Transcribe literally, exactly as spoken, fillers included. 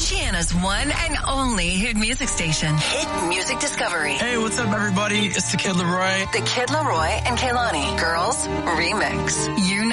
Indiana's one and only hit music station. Hit Music Discovery. Hey, what's up, everybody? It's the Kid Laroi. The Kid Laroi and Kehlani Girls Remix. You